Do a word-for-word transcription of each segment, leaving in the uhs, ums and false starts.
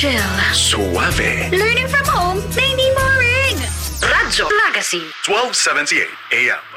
Chill. Suave. Learning from home na hindi boring. Radyo Magazine. twelve seventy-eight A M.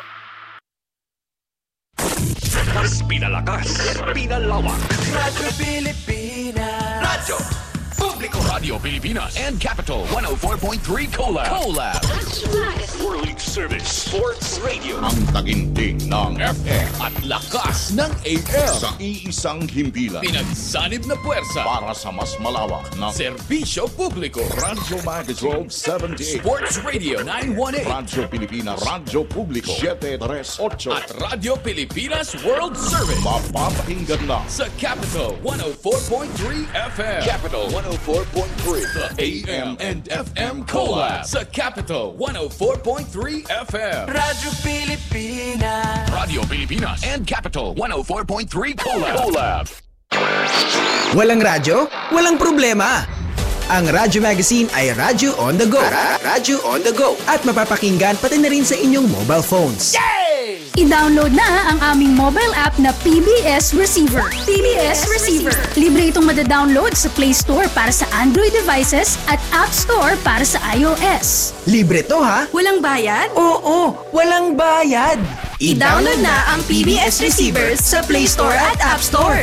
Mas pinalakas, pinalawak. Radyo Pilipinas. Radyo Publiko. Radio Pilipinas and Capital one oh four point three Collab. Collab. World Service Sports Radio. Ang taginting ng F M at lakas ng A M. sa iisang himpilan Pinagsanib na puwersa. para sa mas malawak na Serbisyo Publiko. Radyo Magazine twelve seventy-eight, Sports Radio nine one eight. Radyo Pilipinas, Radyo Publiko seven thirty-eight, At Radio Pilipinas World Service. mapapakinggan na Sa Capital one oh four point three F M. Capital one oh four point three. The A M and F M Collab. Sa Capital one oh four point three F M. Radyo Pilipinas. Radio Pilipinas and Capital one oh four point three Collab. Collab. Walang radyo? Walang problema. Ang Radyo Magazine ay Radyo on the go. Ra- Radyo on the go. At mapapakinggan pati na rin sa inyong mobile phones. I-download na ang aming mobile app na P B S Receiver. P B S Receiver. Libre itong madadownload sa Play Store para sa Android devices at App Store para sa iOS. Libre to ha? Walang bayad? Oo, walang bayad. I-download na ang P B S Receiver sa Play Store at App Store.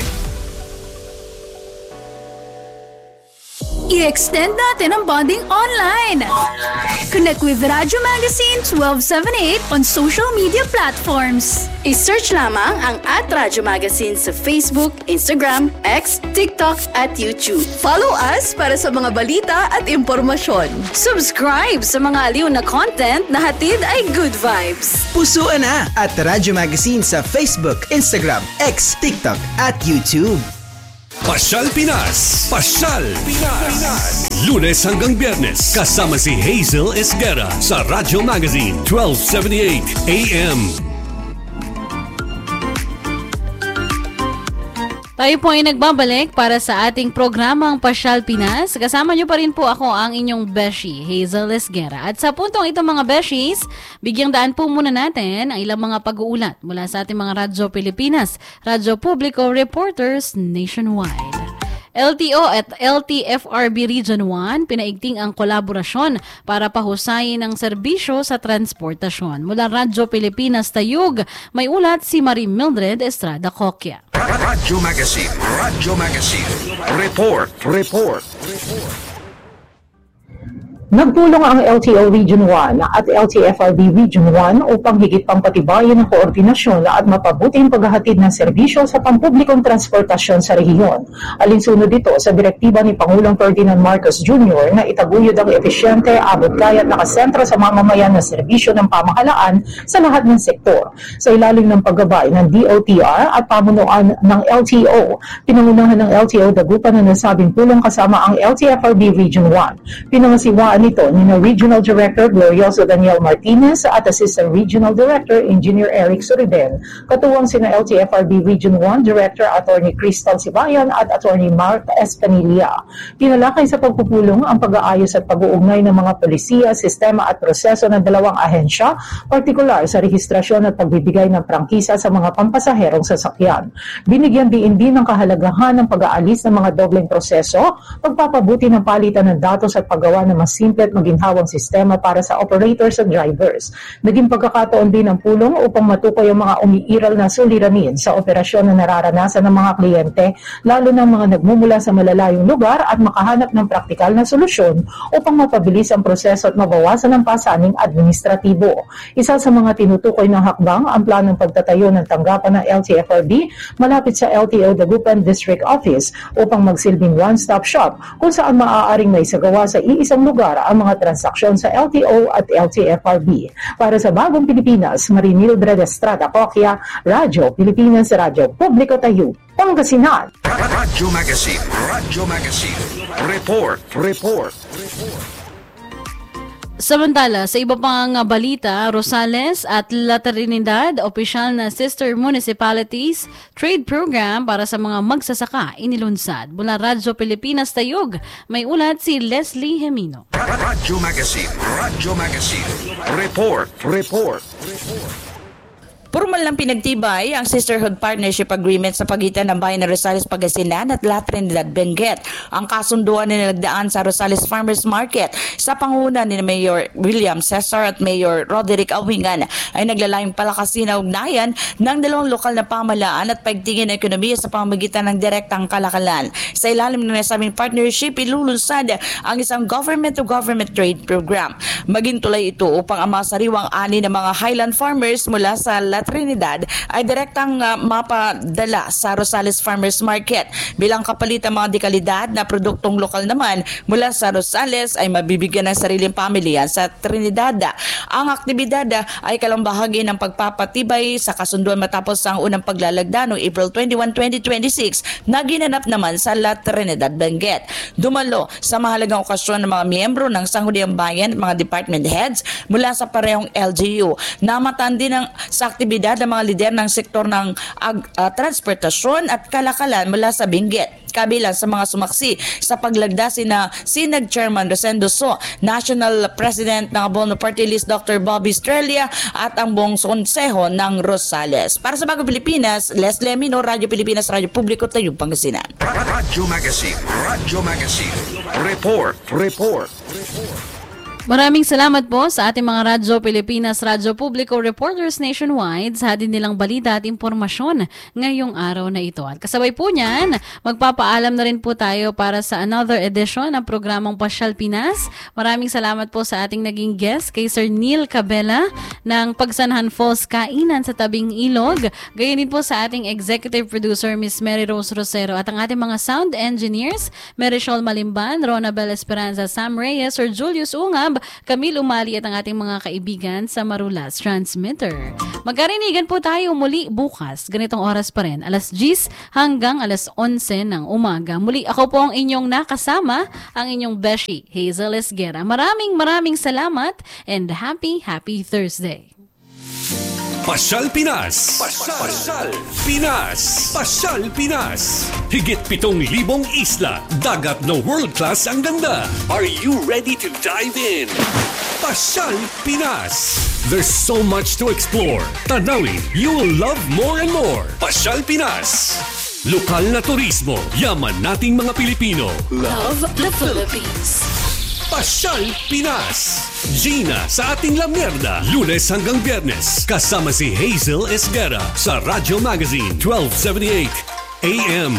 I-extend natin ang bonding online. Connect with Radyo Magazine twelve seventy-eight on social media platforms. I-search lamang ang at Radyo Magazine sa Facebook, Instagram, X, TikTok at YouTube. Follow us para sa mga balita at impormasyon. Subscribe sa mga aliw na content na hatid ay good vibes. Pusuan na at Radyo Magazine sa Facebook, Instagram, X, TikTok at YouTube. Pasyal Pinas. Pasyal Pinas. Lunes hanggang Biyernes kasama si Hazel Esguerra sa Radyo Magazine twelve seventy-eight A M. Tayo po ay nagbabalik para sa ating programang Pasyal Pinas. Kasama niyo pa rin po ako, ang inyong Beshi, Hazel Esguerra. At sa puntong ito mga Beshis, bigyang daan po muna natin ang ilang mga pag-uulat mula sa ating mga Radyo Pilipinas, Radyo Publiko reporters nationwide. L T O at L T F R B Region one pinaigting ang kolaborasyon para pahusayin ang serbisyo sa transportasyon. Mula Radyo Pilipinas Tayug, may ulat si Marie Mildred Estrada Coquia. Radyo Magazine. Radyo Magazine. Report. Report. Nagpulong ang L T O Region one at L T F R B Region one upang higit pang patibayan ang koordinasyon at mapabuti ang paghahatid ng serbisyo sa pampublikong transportasyon sa rehiyon. Alinsunod dito sa direktiba ni Pangulong Ferdinand Marcos Junior na itaguyod ang epesyente, abot-kaya at nakasentro sa mamamayan na serbisyo ng pamahalaan sa lahat ng sektor. Sa ilalim ng paggabay ng D O T R at pamunuan ng L T O, pinangunahan ng L T O dagupan na nasabing pulong kasama ang L T F R B Region one. Pinangasiwaan nito ni na Regional Director Glorioso Daniel Martinez at Assistant Regional Director Engineer Eric Suriden, katuwang sina L T F R B Region one Director Attorney Crystal Sibayan at Attorney Mark Espanilla. Tinalakay sa pagpupulong ang pag-aayos at pag-uugnay ng mga polisiya, sistema at proseso ng dalawang ahensya, partikular sa rehistrasyon at pagbibigay ng prangkisa sa mga pampasaherong sasakyan. Binigyan din din ng kahalagahan ng pag-aalis ng mga dobleng proseso, pagpapabuti ng palitan ng datos at paggawa ng mas simple at maginhawang sistema para sa operators at drivers. Naging pagkakataon din ang pulong upang matukoy ang mga umiiral na suliranin sa operasyon na nararanasan ng mga kliyente, lalo ng mga nagmumula sa malalayong lugar, at makahanap ng praktikal na solusyon upang mapabilis ang proseso at mabawasan ang pasaning administratibo. Isa sa mga tinutukoy ng hakbang ang planong pagtatayo ng tanggapan ng L T F R B malapit sa L T O Dagupan District Office upang magsilbing one-stop shop kung saan maaaring maisagawa sa iisang lugar ang mga transaksyon sa L T O at L T F R B. Para sa Bagong Pilipinas, Marie Mildred Estrada Coquia, Radyo Pilipinas, Radyo Publiko Tayo, Pangasinan. Radyo Magazine. Radyo Magazine. Report. Report. Samantala, sa iba pang balita, Rosales at La Trinidad, opisyal na sister municipalities trade program para sa mga magsasaka inilunsad. Mula Radyo Pilipinas Tayug, may ulat si Leslie Hemino. Radyo Magazine. Radyo Magazine. Report. Report. Formal ng pinagtibay ang Sisterhood Partnership Agreement sa pagitan ng Bayan ng Rosales Pangasinan at La Trinidad Benguet. Ang kasunduan na nilagdaan sa Rosales Farmers Market sa panguna ni Mayor William Cesar at Mayor Roderick Awingan ay naglalayong palakasin ang ugnayan ng dalawang lokal na pamahalaan at paigtingin ng ekonomiya sa pamamagitan ng direktang kalakalan. Sa ilalim ng nasabing partnership, ilulunsad ang isang government-to-government trade program. Maging tulay ito upang ang mga sariwang ani ng mga highland farmers mula sa La Trinidad ay direktang uh, mapadala sa Rosales Farmers Market. Bilang kapalit ang mga dekalidad na produktong lokal naman mula sa Rosales ay mabibigyan ng sariling pamilya sa Trinidad. Ang aktibidad ay kalambahagi ng pagpapatibay sa kasunduan matapos ang unang paglalagda noong April twenty-first, twenty twenty-six na ginanap naman sa La Trinidad Benguet. Dumalo sa mahalagang okasyon ng mga miyembro ng Sangguniang Bayan at mga department heads mula sa parehong L G U. Namatan din ng sa aktibidad ng mga lider ng sektor ng ag, uh, transportasyon at kalakalan mula sa Benguet. Kabilang sa mga sumaksi sa paglagda sina Sinag Chairman Rosendo So, National President ng Abono Party List Doctor Bobby Estrella at ang buong konseho ng Rosales. Para sa Bagong Pilipinas, Leslie Amino, Radyo Pilipinas, Radyo Publiko, Tayong Pangasinan. Radyo Magazine, Radyo Magazine. Report, report, report. Maraming salamat po sa ating mga Radyo Pilipinas, Radyo Publiko reporters nationwide sa atin nilang balita at impormasyon ngayong araw na ito. At kasabay po niyan, magpapaalam na rin po tayo para sa another edition ng programang Pasyal Pinas. Maraming salamat po sa ating naging guest kay Sir Neil Cabela ng Pagsanhan Falls Kainan sa Tabing Ilog. Gayon din po sa ating executive producer Miss Mary Rose Rosero at ang ating mga sound engineers Merichol Malimban, Ronabel Esperanza, Sam Reyes, Sir Julius Ungab, Camille Umali at ang ating mga kaibigan sa Marulas Transmitter. Magkarinigan po tayo muli bukas, ganitong oras pa rin, alas diyes hanggang alas onse ng umaga. Muli ako po ang inyong nakasama, ang inyong Beshi, Hazel Esguera. Maraming maraming salamat and happy, happy Thursday. Pasyal Pinas. Pasyal, Pasyal Pinas. Pasyal Pinas. Higit pitong libong isla, dagat na world-class ang ganda. Are you ready to dive in? Pasyal Pinas. There's so much to explore. Tanawin, you will love more and more. Pasyal Pinas. Lokal na turismo, yaman nating mga Pilipino. Love the Philippines. Pasyal Pinas. Gina sa ating La Mierda. Lunes hanggang Biyernes. Kasama si Hazel Esguera sa Radyo Magazine twelve seventy-eight A M.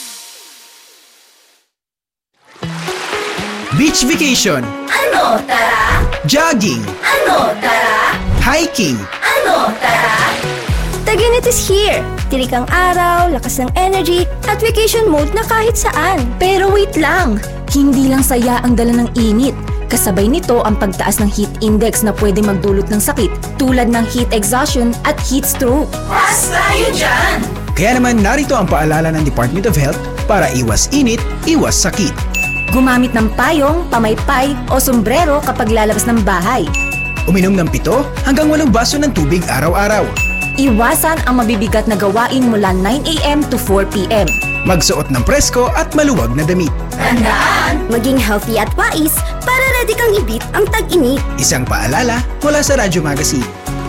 Beach vacation. Ano, tara? Jogging. Ano, tara? Hiking. Ano, tara? Taginit is here. Tirik ang araw, lakas ng energy, at vacation mode na kahit saan. Pero wait lang, hindi lang saya ang dala ng init. Kasabay nito ang pagtaas ng heat index na pwede magdulot ng sakit tulad ng heat exhaustion at heat stroke. Pas tayo dyan! Kaya naman narito ang paalala ng Department of Health para iwas init, iwas sakit. Gumamit ng payong, pamaypay o sombrero kapag lalabas ng bahay. Uminom ng pito hanggang walong baso ng tubig araw-araw. Iwasan ang mabibigat na gawain mula nine a m to four p m Magsuot ng presko at maluwag na damit. Tandaan! Maging healthy at wais para ready kang ibit ang tag-init. Isang paalala mula sa Radyo Magazine.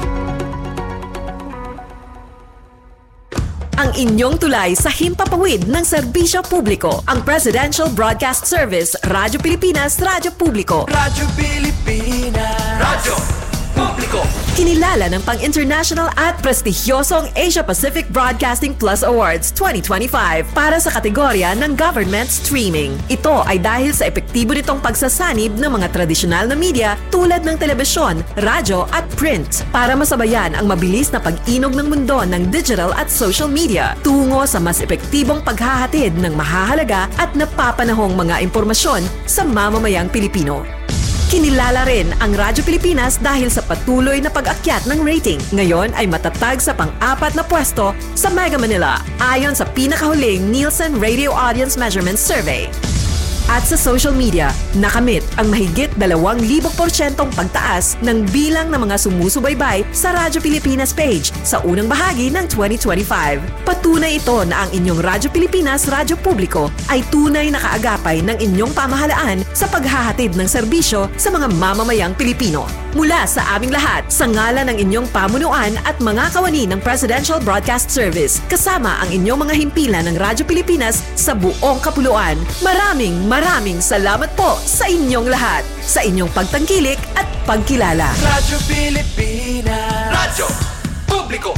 Ang inyong tulay sa himpapawid ng serbisyo publiko. Ang Presidential Broadcast Service, Radyo Pilipinas, Radyo Publiko. Radyo Pilipinas. Radyo Publiko. Kinilala ng pang-international at prestigyosong Asia-Pacific Broadcasting Plus Awards twenty twenty-five para sa kategorya ng Government Streaming. Ito ay dahil sa epektibo nitong pagsasanib ng mga tradisyonal na media tulad ng telebisyon, radyo at print para masabayan ang mabilis na pag-inog ng mundo ng digital at social media tungo sa mas epektibong paghahatid ng mahahalaga at napapanahong mga impormasyon sa mamamayang Pilipino. Kinilala rin ang Radyo Pilipinas dahil sa patuloy na pag-akyat ng rating. Ngayon ay matatag sa pang-apat na pwesto sa Mega Manila ayon sa pinakahuling Nielsen Radio Audience Measurement Survey. At sa social media, nakamit ang mahigit dalawang libong porsyentong pagtaas ng bilang ng mga sumusubaybay sa Radyo Pilipinas page sa unang bahagi ng twenty twenty-five. Patunay ito na ang inyong Radyo Pilipinas Radyo Publiko ay tunay na kaagapay ng inyong pamahalaan sa paghahatid ng serbisyo sa mga mamamayang Pilipino. mula sa aming lahat sa ngalan ng inyong pamunuan at mga kawani ng Presidential Broadcast Service kasama ang inyong mga himpilan ng Radyo Pilipinas sa buong kapuluan. Maraming maraming salamat po sa inyong lahat, sa inyong pagtangkilik at pagkilala. Radyo Pilipinas. Radyo Publiko.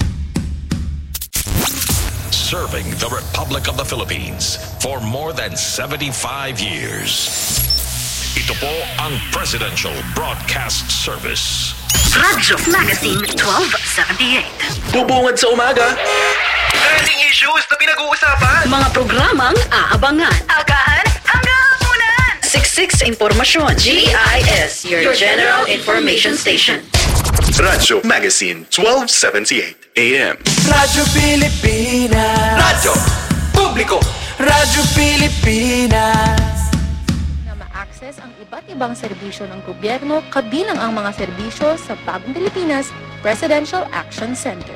Serving the Republic of the Philippines for more than seventy-five years. Ito po ang Presidential Broadcast Service. Radyo Magazine twelve seventy-eight. Bubungad sa umaga. Trending issues na pinag-uusapan. Mga programang aabangan. Agahan hanggang hapunan. Siksik sa impormasyon. G I S, your, your General Information Station. Radyo Magazine twelve seventy-eight A M. Radyo Pilipinas. Radyo Publiko. Radyo Pilipinas. Na ma-access ang iba't ibang serbisyo ng gobyerno kabilang ang mga serbisyo sa Bagong Pilipinas Presidential Action Center.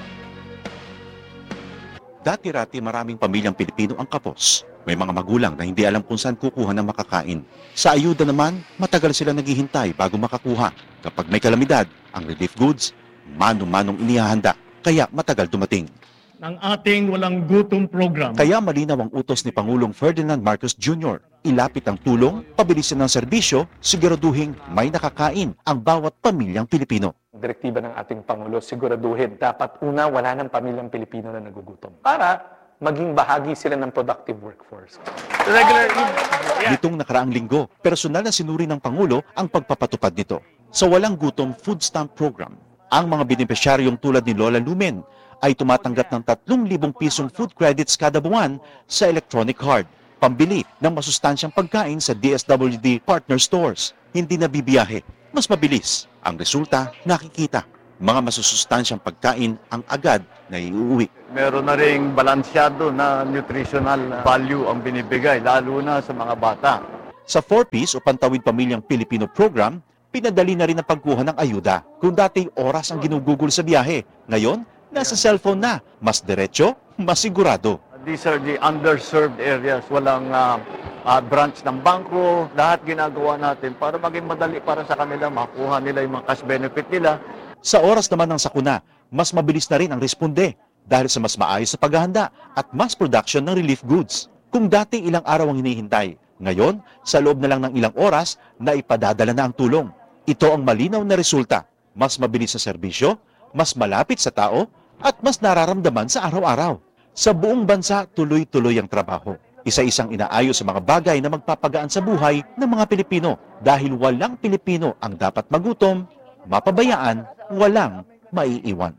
Dati-rati maraming pamilyang Pilipino ang kapos. May mga magulang na hindi alam kung saan kukuha ng makakain. Sa ayuda naman, matagal sila naghihintay bago makakuha. Kapag may kalamidad, ang relief goods, mano-manong inihahanda, kaya matagal dumating. Ng ating walang gutom program. Kaya malinaw ang utos ni Pangulong Ferdinand Marcos Junior Ilapit ang tulong, pabilisin ng serbisyo, siguraduhin may nakakain ang bawat pamilyang Pilipino. Direktiba ng ating Pangulo, siguraduhin dapat una wala ng pamilyang Pilipino na nagugutom para maging bahagi sila ng productive workforce. Regular Nitong nakaraang linggo, personal na sinuri ng Pangulo ang pagpapatupad nito. Sa Walang Gutom Food Stamp Program, ang mga benepisyaryong tulad ni Lola Lumen ay tumatanggap ng tatlong libong pisong food credits kada buwan sa electronic card, pambili ng masustansyang pagkain sa D S W D partner stores. Hindi na bibiyahe, mas mabilis. Ang resulta, nakikita. Mga masusustansyang pagkain ang agad na iuwi. Meron na ring balansyado na nutritional value ang binibigay, lalo na sa mga bata. Sa four piece o Pantawid Pamilyang Pilipino program, pinadali na rin ang pagkuha ng ayuda. Kung dati oras ang ginugugol sa biyahe, ngayon, nasa cellphone na. Mas diretso, mas sigurado. These are the underserved areas. Walang uh, uh, branch ng bangko. Lahat ginagawa natin para maging madali para sa kanila, makuha nila yung mga cash benefit nila. Sa oras naman ng sakuna, mas mabilis na rin ang responde dahil sa mas maayos na paghahanda at mass production ng relief goods. Kung dati ilang araw ang hinihintay, ngayon, sa loob na lang ng ilang oras, na ipadadala na ang tulong. Ito ang malinaw na resulta. Mas mabilis sa serbisyo, mas malapit sa tao, at mas nararamdaman sa araw-araw. Sa buong bansa, tuloy-tuloy ang trabaho. Isa-isang inaayos sa mga bagay na magpapagaan sa buhay ng mga Pilipino dahil walang Pilipino ang dapat magutom, mapabayaan, walang maiiwan.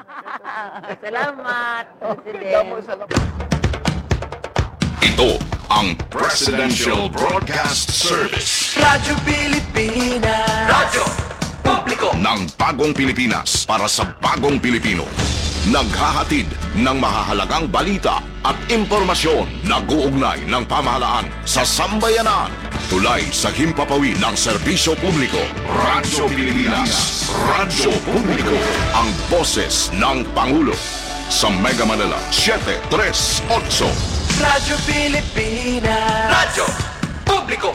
Salamat, President. Ito ang Presidential Broadcast Service. Radyo Pilipinas. Radyo Publiko ng Bagong Pilipinas para sa Bagong Pilipino. Naghahatid ng mahahalagang balita at impormasyon na guugnay ng pamahalaan sa sambayanan. Tulay sa himpapawid ng serbisyo publiko. Radyo Pilipinas. Radyo Publiko. Ang boses ng Pangulo. Sa Mega Manila, seven three eight. Radyo Pilipinas. Radyo Publiko.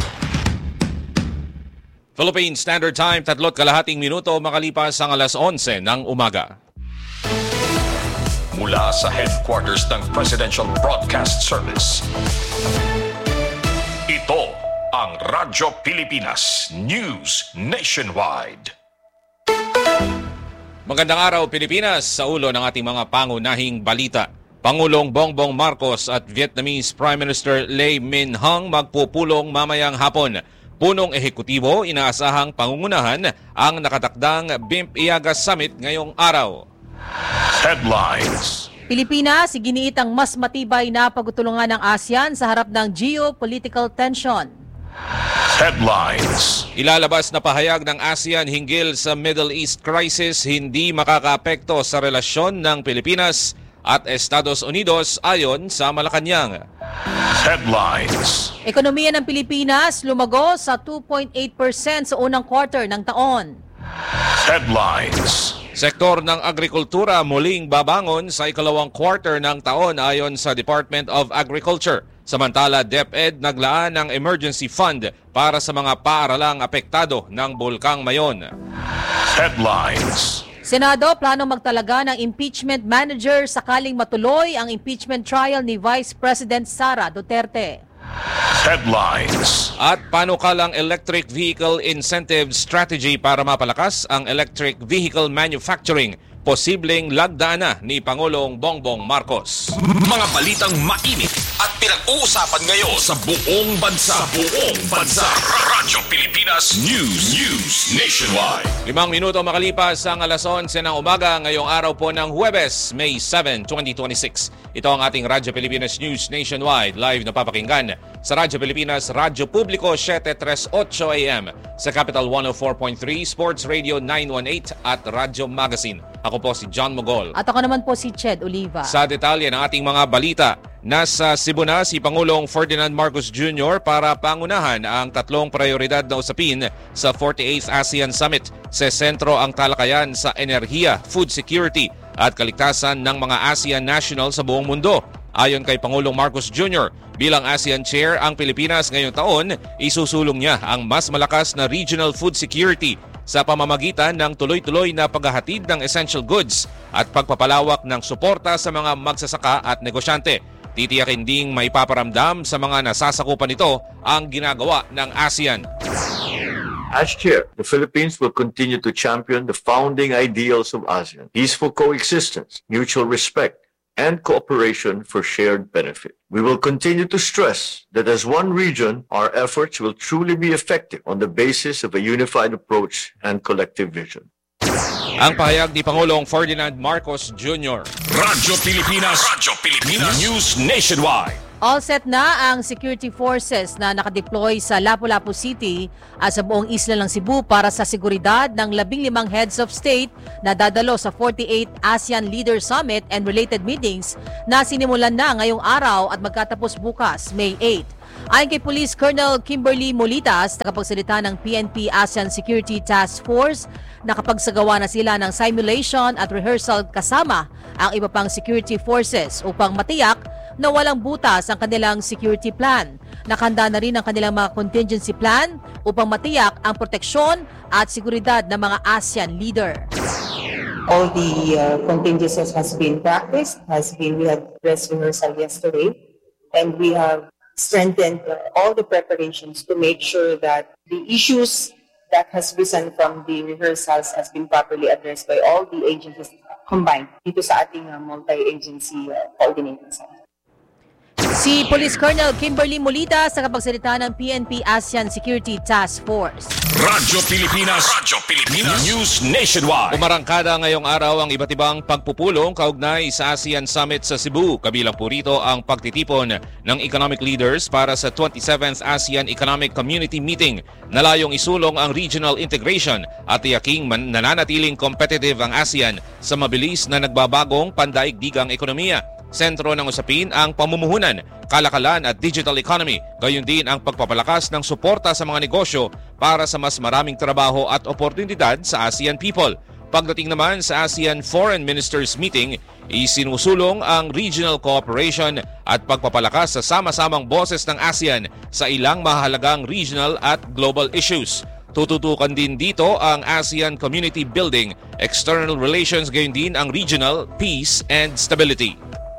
Philippine Standard Time, tatlot kalahating minuto makalipas ang alas onse ng umaga. Mula sa headquarters ng Presidential Broadcast Service. Ito ang Radyo Pilipinas News Nationwide. Magandang araw Pilipinas, sa ulo ng ating mga pangunahing balita. Pangulong Bongbong Marcos at Vietnamese Prime Minister Lay Min Hung magpupulong mamayang hapon. Punong ehekutibo, inaasahang pangungunahan ang nakatakdang B I M P-I A G A Summit ngayong araw. Headlines. Pilipinas, iginiit ang mas matibay na pagtutulungan ng ASEAN sa harap ng geopolitical tension. Headlines. Ilalabas na pahayag ng ASEAN hinggil sa Middle East crisis hindi makakaapekto sa relasyon ng Pilipinas at Estados Unidos ayon sa Malacanang. Headlines. Ekonomiya ng Pilipinas lumago sa two point eight percent sa unang quarter ng taon. Headlines. Sektor ng agrikultura muling babangon sa ikalawang quarter ng taon ayon sa Department of Agriculture. Samantala, DepEd naglaan ng emergency fund para sa mga paaralang apektado ng Bulkang Mayon. Headlines. Senado planong magtalaga ng impeachment manager sakaling matuloy ang impeachment trial ni Vice President Sara Duterte. Headlines. At panukalang electric vehicle incentive strategy para mapalakas ang electric vehicle manufacturing. Posibleng lagdaan na ni Pangulong Bongbong Marcos. Mga balitang mainit at pinag-uusapan ngayon sa buong bansa. Sa buong bansa. Radyo Pilipinas News. News Nationwide. Limang minuto makalipas ang alas onse ng umaga ngayong araw po ng Huwebes, May seventh, twenty twenty-six. Ito ang ating Radyo Pilipinas News Nationwide. Live na papakinggan sa Radyo Pilipinas, Radyo Publiko seven thirty-eight A M, sa Capital one oh four point three, Sports Radio nine eighteen at Radyo Magazine. Ako po si John Mogol. At ako naman po si Ched Oliva. Sa detalye ng ating mga balita, nasa Cebu na si Pangulong Ferdinand Marcos Junior para pangunahan ang tatlong prioridad na usapin sa forty-eighth ASEAN Summit. Sa sentro ang talakayan sa enerhiya, food security at kaligtasan ng mga ASEAN national sa buong mundo. Ayon kay Pangulong Marcos Junior, bilang ASEAN Chair ang Pilipinas ngayong taon, isusulong niya ang mas malakas na regional food security sa pamamagitan ng tuloy-tuloy na paghahatid ng essential goods at pagpapalawak ng suporta sa mga magsasaka at negosyante. Titiyakin ding may paparamdam sa mga nasasakupan nito ang ginagawa ng ASEAN. As chair, the Philippines will continue to champion the founding ideals of ASEAN: peaceful coexistence, mutual respect, and cooperation for shared benefit. We will continue to stress that as one region, our efforts will truly be effective on the basis of a unified approach and collective vision. Ang pahayag ni Pangulong Ferdinand Marcos Junior Radyo Pilipinas. Radyo Pilipinas News Nationwide. All set na ang security forces na nakadeploy sa Lapu-Lapu City at sa buong isla ng Cebu para sa seguridad ng labing limang heads of state na dadalo sa forty-eighth ASEAN Leader Summit and related meetings na sinimulan na ngayong araw at magkatapos bukas, May eighth. Ayon kay Police Colonel Kimberly Molitas, nakapagsalita ng P N P ASEAN Security Task Force, nakapagsagawa na sila ng simulation at rehearsal kasama ang iba pang security forces upang matiyak na walang butas ang kanilang security plan. Nakahanda na rin ang kanilang mga contingency plan upang matiyak ang proteksyon at seguridad ng mga ASEAN leader. All the uh, contingencies has been practiced, has been, we had dress rehearsal yesterday, and we have strengthened uh, all the preparations to make sure that the issues that has risen from the rehearsals has been properly addressed by all the agencies combined dito sa ating uh, multi-agency uh, coordinating center. Si Police Colonel Kimberly Molitas sa kapagsalita ng P N P ASEAN Security Task Force. Radyo Pilipinas. Radyo Pilipinas News Nationwide. Umarangkada ngayong araw ang iba't ibang pagpupulong kaugnay sa ASEAN Summit sa Cebu. Kabilang po rito ang pagtitipon ng economic leaders para sa twenty-seventh ASEAN Economic Community Meeting na layong isulong ang regional integration at tiyaking nananatiling competitive ang ASEAN sa mabilis na nagbabagong pandaigdigang ekonomiya. Sentro ng usapin ang pamumuhunan, kalakalan at digital economy, gayon din ang pagpapalakas ng suporta sa mga negosyo para sa mas maraming trabaho at oportunidad sa ASEAN people. Pagdating naman sa ASEAN Foreign Ministers Meeting, isinusulong ang regional cooperation at pagpapalakas sa sama-samang boses ng ASEAN sa ilang mahalagang regional at global issues. Tututukan din dito ang ASEAN Community Building, external relations, gayon din ang regional peace and stability.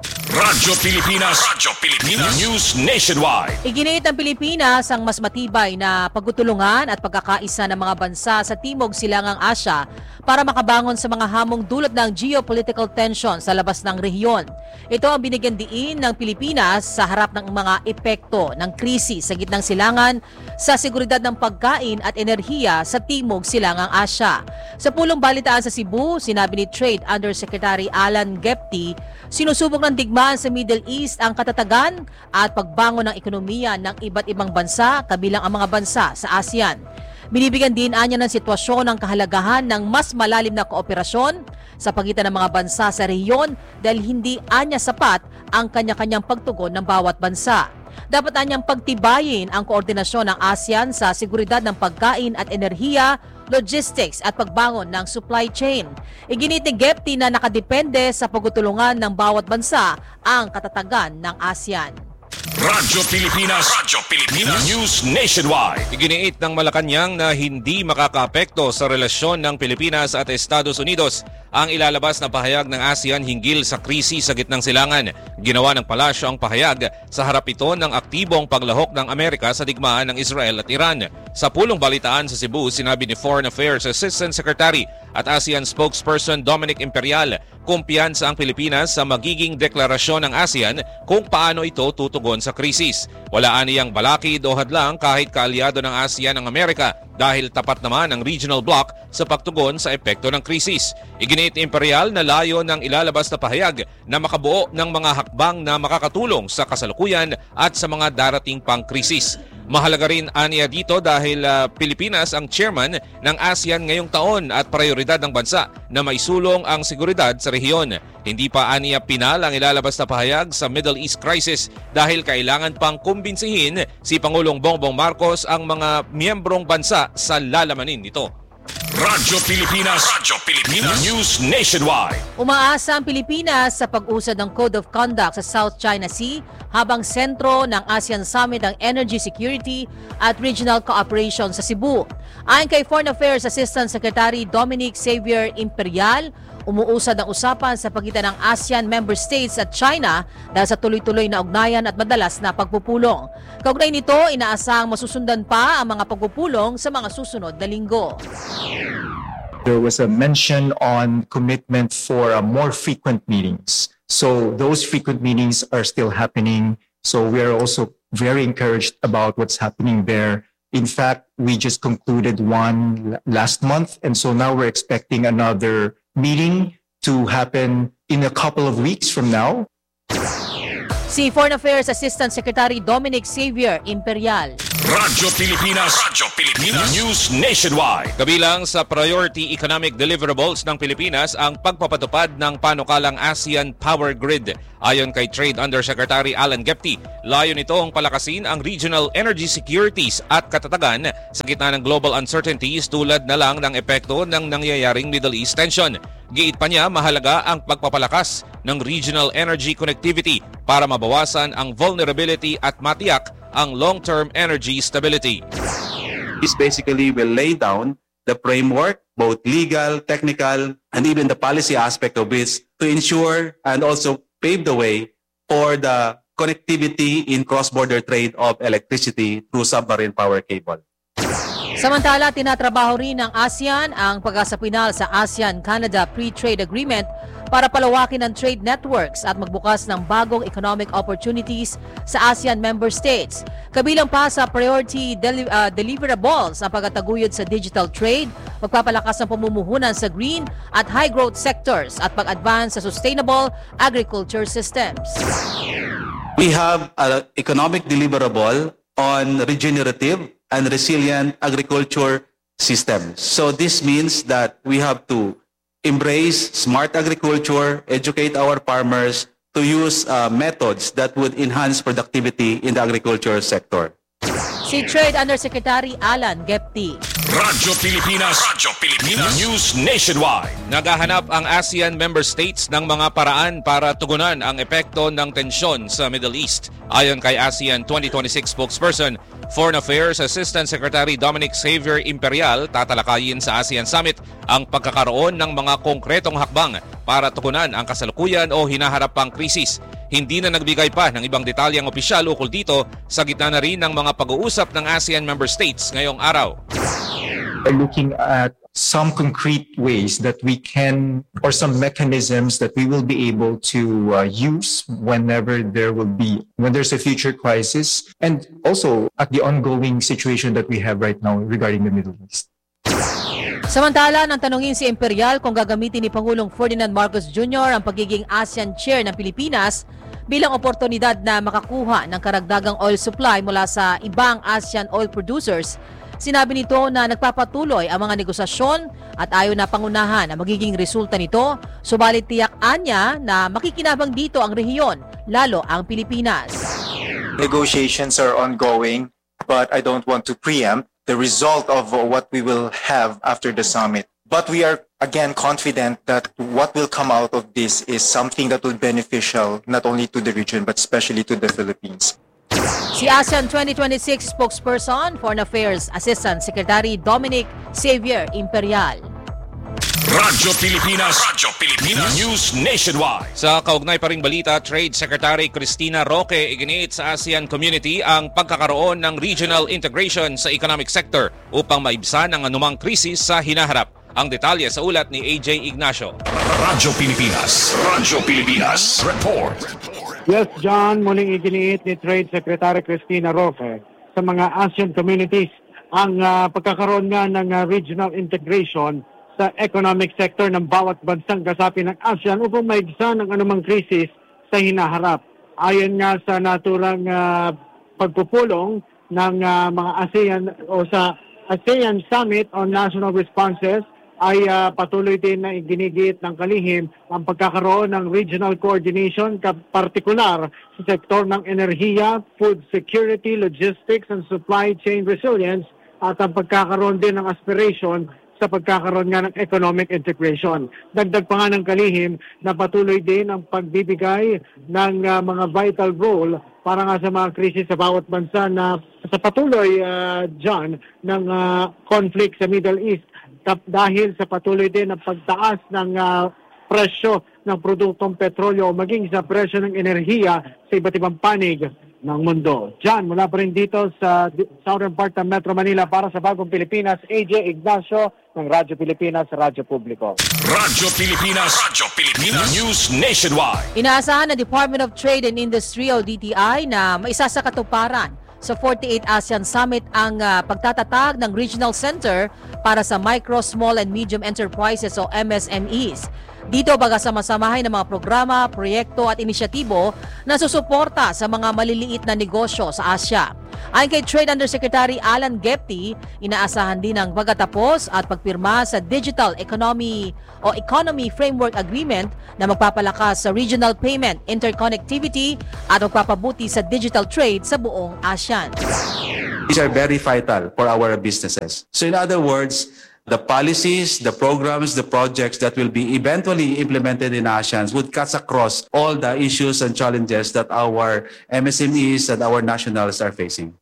Radyo Pilipinas. Radyo Pilipinas News Nationwide. Iginiit ng Pilipinas ang mas matibay na pagtutulungan at pagkakaisa ng mga bansa sa Timog Silangang Asya para makabangon sa mga hamong dulot ng geopolitical tension sa labas ng rehiyon. Ito ang binigyan diin ng Pilipinas sa harap ng mga epekto ng krisis sa gitnang silangan sa seguridad ng pagkain at enerhiya sa Timog Silangang Asya. Sa pulong balitaan sa Cebu, sinabi ni Trade Undersecretary Alan Gepti, sinusubok ng digmaan sa Middle East ang katatagan at pagbangon ng ekonomiya ng iba't ibang bansa kabilang ang mga bansa sa ASEAN. Binibigyan din anya ng sitwasyon ang kahalagahan ng mas malalim na kooperasyon sa pagitan ng mga bansa sa rehiyon dahil hindi anya sapat ang kanya-kanyang pagtugon ng bawat bansa. Dapat anyang pagtibayin ang koordinasyon ng ASEAN sa seguridad ng pagkain at enerhiya, logistics at pagbangon ng supply chain. Iginit ni Gepti na nakadepende sa pagtutulungan ng bawat bansa ang katatagan ng ASEAN. Radyo Pilipinas. Radyo Pilipinas. News Nationwide. Iginiit ng Malacanang na hindi makakaapekto sa relasyon ng Pilipinas at Estados Unidos ang ilalabas na pahayag ng ASEAN hinggil sa krisis sa gitnang silangan. Ginawa ng palasyo ang pahayag sa harap ito ng aktibong paglahok ng Amerika sa digmaan ng Israel at Iran. Sa pulong balitaan sa Cebu, sinabi ni Foreign Affairs Assistant Secretary at ASEAN spokesperson Dominic Imperial, kumpiyansa ang Pilipinas sa magiging deklarasyon ng ASEAN kung paano ito tutugon sa krisis. Wala aniyang balakid o hadlang kahit kaalyado ng ASEAN ang Amerika dahil tapat naman ang regional bloc sa pagtugon sa epekto ng krisis. Iginit ni Imperial na layo ng ilalabas na pahayag na makabuo ng mga hakbang na makakatulong sa kasalukuyan at sa mga darating pang krisis. Mahalaga rin aniya dito dahil uh, Pilipinas ang chairman ng ASEAN ngayong taon at prioridad ng bansa na maisulong ang seguridad sa rehiyon. Hindi pa aniya pinal ang ilalabas na pahayag sa Middle East crisis dahil kailangan pang kumbinsihin si Pangulong Bongbong Marcos ang mga miyembrong bansa sa lalamanin nito. Radyo Pilipinas. Radyo Pilipinas. News Nationwide. Umaasa ang Pilipinas sa pag-usad ng Code of Conduct sa South China Sea habang sentro ng ASEAN Summit ang Energy Security at Regional Cooperation sa Cebu. Ayon kay Foreign Affairs Assistant Secretary Dominic Xavier Imperial, umuusad ang usapan sa pagitan ng ASEAN member states at China dahil sa tuloy-tuloy na ugnayan at madalas na pagpupulong. Kaugnay nito, inaasahang masusundan pa ang mga pagpupulong sa mga susunod na linggo. There was a mention on commitment for uh, more frequent meetings. So those frequent meetings are still happening. So we are also very encouraged about what's happening there. In fact, we just concluded one last month. And so now we're expecting another meeting to happen in a couple of weeks from now. Si Foreign Affairs Assistant Secretary Dominic Xavier Imperial. Radyo Pilipinas. Radyo Pilipinas. News Nationwide. Kabilang sa priority economic deliverables ng Pilipinas ang pagpapatupad ng panukalang ASEAN Power Grid. Ayon kay Trade Undersecretary Alan Gepti, layo nitong palakasin ang regional energy securities at katatagan sa gitna ng global uncertainties tulad na lang ng epekto ng nangyayaring Middle East tension. Giit pa niya, mahalaga ang pagpapalakas ng regional energy connectivity para mabawasan ang vulnerability at matiyak ang long-term energy stability. This basically will lay down the framework, both legal, technical, and even the policy aspect of this to ensure and also pave the way for the connectivity in cross-border trade of electricity through submarine power cable. Samantala, tinatrabaho rin ng ASEAN ang pagkasapinal sa ASEAN-Canada Free Trade Agreement para palawakin ang trade networks at magbukas ng bagong economic opportunities sa ASEAN member states. Kabilang pa sa priority deli- uh, deliverables ang pagtataguyod sa digital trade, pagpapalakas ng pamumuhunan sa green at high-growth sectors at pag-advance sa sustainable agriculture systems. We have an economic deliverable on regenerative and resilient agriculture systems. So this means that we have to embrace smart agriculture, educate our farmers to use uh, methods that would enhance productivity in the agriculture sector. Si Trade Undersecretary Alan Gepti. Radyo Pilipinas. Radyo Pilipinas. News Nationwide. Naghahanap ang ASEAN member states ng mga paraan para tugunan ang epekto ng tensyon sa Middle East. Ayon kay ASEAN twenty twenty-six spokesperson, Foreign Affairs Assistant Secretary Dominic Xavier Imperial, tatalakayin sa ASEAN Summit ang pagkakaroon ng mga konkretong hakbang para tugunan ang kasalukuyan o hinaharap pang krisis. Hindi na nagbigay pa ng ibang detalyeng opisyal ukol dito sa gitna na rin ng mga pag-uusap ng ASEAN member states ngayong araw. We're looking at some concrete ways that we can, or some mechanisms that we will be able to uh, use whenever there will be, when there's a future crisis, and also at the ongoing situation that we have right now regarding the Middle East. Samantala, nang tanungin si Imperial kung gagamitin ni Pangulong Ferdinand Marcos Junior ang pagiging ASEAN Chair ng Pilipinas bilang oportunidad na makakuha ng karagdagang oil supply mula sa ibang ASEAN oil producers, sinabi nito na nagpapatuloy ang mga negosasyon at ayaw na pangunahan ang magiging resulta nito, subalit tiyak-an niya na makikinabang dito ang rehiyon, lalo ang Pilipinas. Negotiations are ongoing, but I don't want to preempt the result of what we will have after the summit. But we are again confident that what will come out of this is something that will be beneficial not only to the region but especially to the Philippines. Si ASEAN twenty twenty-six spokesperson, Foreign Affairs Assistant Secretary Dominic Xavier Imperial. Radyo Pilipinas, Radyo Pilipinas, News Nationwide. Sa kaugnay pa ring balita, Trade Secretary Cristina Roque iginiit sa ASEAN Community ang pagkakaroon ng regional integration sa economic sector upang maibsan ang anumang krisis sa hinaharap. Ang detalye sa ulat ni A J Ignacio. Radyo Pilipinas, Radyo Pilipinas, Report. Yes, John, muling iginiit ni Trade Secretary Cristina Roque sa mga ASEAN communities ang uh, pagkakaroon nga ng uh, regional integration sa economic sector ng bawat bansang kasapi ng ASEAN upang maigsan ang anumang krisis sa hinaharap. Ayon nga sa naturang uh, pagpupulong ng uh, mga ASEAN o sa ASEAN Summit on National Responses ay uh, patuloy din na iginigit ng kalihim ang pagkakaroon ng regional coordination, partikular sa sektor ng enerhiya, food security, logistics and supply chain resilience at ang pagkakaroon din ng aspiration sa pagkakaroon nga ng economic integration. Dagdag pa nga ng kalihim na patuloy din ang pagbibigay ng uh, mga vital role para nga sa mga krisis sa bawat bansa na sa patuloy, uh, John, ng uh, conflict sa Middle East tap, dahil sa patuloy din ng pagtaas ng uh, presyo ng produktong petrolyo maging sa presyo ng enerhiya sa iba't ibang panig ng mundo. John, mula pa rin dito sa southern part ng Metro Manila para sa Bagong Pilipinas, A J Ignacio ng Radyo Pilipinas, Radyo Publiko. Radyo Pilipinas, Radyo Pilipinas, News Nationwide. Inaasahan ng Department of Trade and Industry o D T I na maisa sa katuparan sa forty-eighth ASEAN Summit ang uh, pagtatatag ng Regional Center para sa Micro, Small and Medium Enterprises o M S M Es. Dito bagasama-samahin ng mga programa, proyekto at inisyatibo na susuporta sa mga maliliit na negosyo sa Asya. Ayon kay Trade Undersecretary Alan Gepti, inaasahan din ang pagtatapos at pagpirma sa Digital Economy o Economy Framework Agreement na magpapalakas sa regional payment, interconnectivity at magpapabuti sa digital trade sa buong ASEAN. These are very vital for our businesses. So in other words, the policies, the programs, the projects that will be eventually implemented in ASEAN would cut across all the issues and challenges that our M S M Es and our nationals are facing.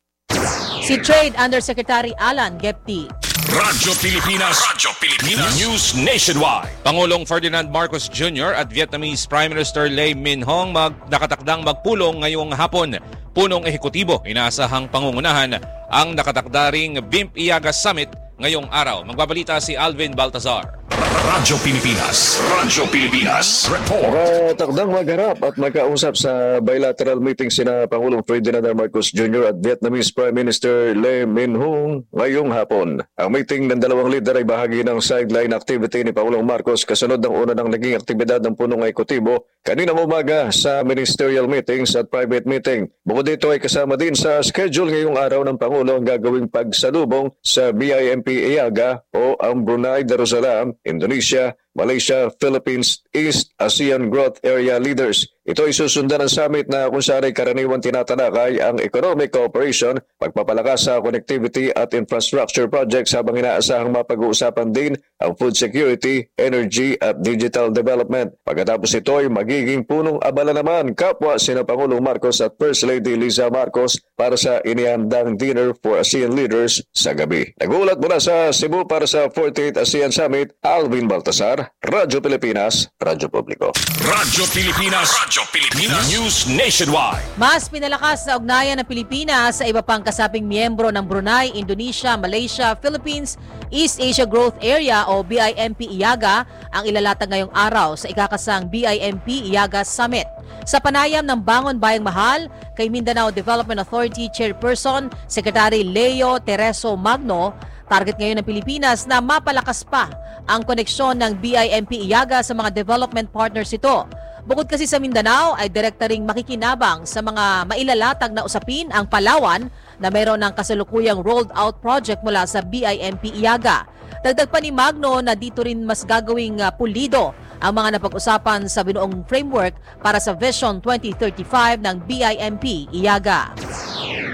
Si Trade Undersecretary Alan Gepti. Radyo Pilipinas, Radyo Pilipinas, News Nationwide. Pangulong Ferdinand Marcos Junior at Vietnamese Prime Minister Lay Min Hong mag nakatakdang magpulong ngayong hapon. Punong ehekutibo, inaasahang pangungunahan ang nakatakdaring B I M P-IAGA Summit ngayong araw. Magbabalita si Alvin Baltazar. Radyo Pilipinas, Radyo Pilipinas, Report. Nakatakdang magharap at magkausap sa bilateral meeting sina Pangulong Ferdinand Marcos Junior at Vietnamese Prime Minister Lay Min Hong ngayong hapon. Ang meeting ng dalawang leader ay bahagi ng sideline activity ni Pangulong Marcos kasunod ng una ng naging aktibidad ng punong ehekutibo kaninang umaga sa ministerial meetings at private meeting. Bukod dito ay kasama din sa schedule ngayong araw ng Pangulo ang gagawing pagsalubong sa B I M P-IAGA o ang Brunei Darussalam, Indonesia, Malaysia, Philippines, East ASEAN Growth Area Leaders. Ito ay susundan ng summit na kung saan ay karaniwan tinatalakay ang economic cooperation, pagpapalakas sa connectivity at infrastructure projects habang inaasahang mapag-uusapan din ang food security, energy at digital development. Pagkatapos ito ay magiging punong abala naman kapwa sina Pangulong Marcos at First Lady Liza Marcos para sa inihandang dinner for ASEAN leaders sa gabi. Nagulat mula sa Cebu para sa forty-eighth ASEAN Summit, Alvin Baltazar, Radyo Pilipinas, Radyo Publiko. Radyo Pilipinas, Radyo Pilipinas, News Nationwide. Mas pinalakas na ugnayan ng Pilipinas sa iba pang kasaping miyembro ng Brunei, Indonesia, Malaysia, Philippines, East Asia Growth Area o B I M P-IAGA ang ilalatag ngayong araw sa ikakasang B I M P-IAGA Summit. Sa panayam ng Bangon Bayang Mahal kay Mindanao Development Authority Chairperson Secretary Leo Tereso Magno, target ngayon ng Pilipinas na mapalakas pa ang koneksyon ng B I M P-IAGA sa mga development partners ito. Bukod kasi sa Mindanao ay direkta ring makikinabang sa mga mailalatag na usapin ang Palawan na mayroon ng kasalukuyang rolled out project mula sa B I M P-IAGA. Dagdag pa ni Magno na dito rin mas gagawing uh, pulido ang mga napag-usapan sa binuong framework para sa Vision twenty thirty-five ng B I M P-IAGA.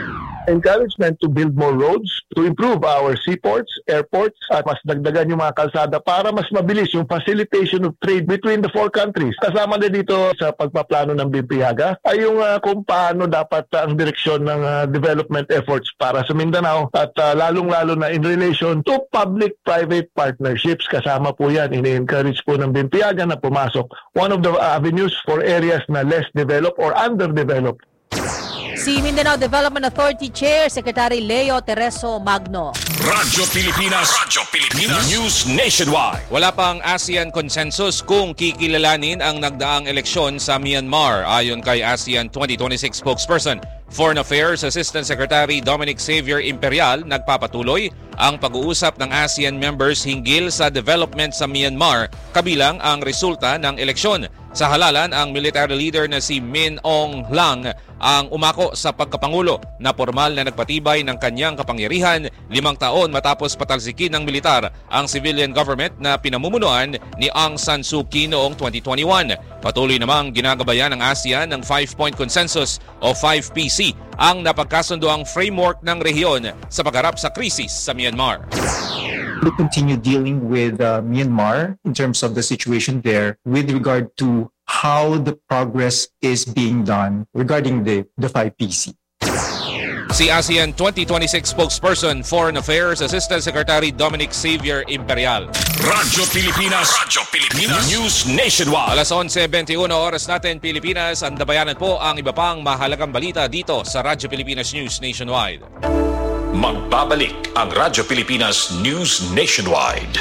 encouragement to build more roads, to improve our seaports, airports, at mas dagdagan yung mga kalsada para mas mabilis yung facilitation of trade between the four countries. Kasama na dito sa pagpaplano ng Bimpiaga ay yung uh, kung paano dapat uh, ang direksyon ng uh, development efforts para sa Mindanao at uh, lalong-lalo na in relation to public-private partnerships. Kasama po yan, ini-encourage po ng Bimpiaga na pumasok. One of the avenues for areas na less developed or underdeveloped. Si Mindanao Development Authority Chair Secretary Leo Tereso Magno. Radyo Pilipinas, Radyo Pilipinas, News Nationwide. Wala pang ASEAN consensus kung kikilalanin ang nagdaang eleksyon sa Myanmar ayon kay ASEAN twenty twenty-six spokesperson. Foreign Affairs Assistant Secretary Dominic Xavier Imperial nagpapatuloy ang pag-uusap ng ASEAN members hinggil sa development sa Myanmar kabilang ang resulta ng eleksyon. Sa halalan, ang military leader na si Min Aung Hlaing ang umako sa pagkapangulo na formal na nagpatibay ng kanyang kapangyarihan limang taon matapos patalsikin ng militar ang civilian government na pinamumunuan ni Aung San Suu Kyi noong twenty twenty-one. Patuloy namang ginagabayan ng ASEAN ng five-point consensus o five P C ang napagkasundoang framework ng rehiyon sa pagharap sa krisis sa Myanmar. We continue dealing with uh, Myanmar in terms of the situation there with regard to how the progress is being done regarding the, the five P C. Si ASEAN twenty twenty-six spokesperson Foreign Affairs Assistant Secretary Dominic Xavier Imperial. Radyo Pilipinas, Radyo Pilipinas, News Nationwide. Alas eleven twenty-one oras natin Pilipinas. Andabayanan po ang iba pang mahalagang balita dito sa Radyo Pilipinas News Nationwide. Magbabalik ang Radyo Pilipinas News Nationwide.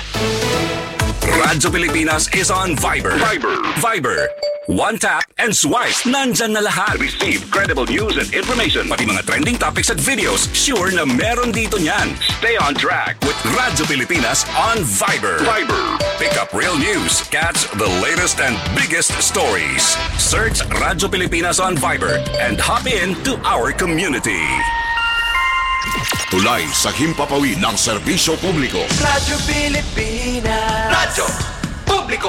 Radyo Pilipinas is on Viber. Viber. Viber. One tap and swipe. Nandyan na lahat. Receive credible news and information. Pati mga trending topics at videos. Sure na meron dito niyan. Stay on track with Radyo Pilipinas on Viber. Viber. Pick up real news. Catch the latest and biggest stories. Search Radyo Pilipinas on Viber and hop in to our community. Tulay sa himpapawid ng serbisyo publiko. Radyo Pilipinas. Radyo Publiko.